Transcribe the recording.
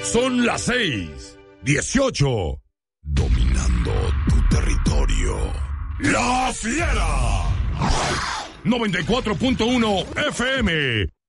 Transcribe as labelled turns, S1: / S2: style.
S1: Son las 6:18. Dominando tu territorio. La Fiera. 94.1 FM.